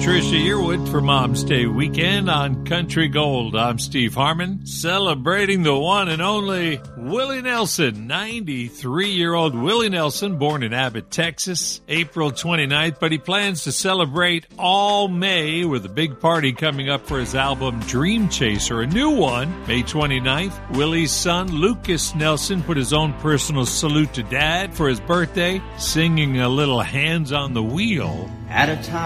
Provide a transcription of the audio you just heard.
Patricia Yearwood for Mom's Day weekend on Country Gold. I'm Steve Harmon, celebrating the one and only Willie Nelson. 93-year-old Willie Nelson, born in Abbott, Texas, April 29th, but he plans to celebrate all May with a big party coming up for his album Dream Chaser, a new one, May 29th. Willie's son, Lucas Nelson, put his own personal salute to Dad for his birthday, singing a little Hands on the Wheel. At a time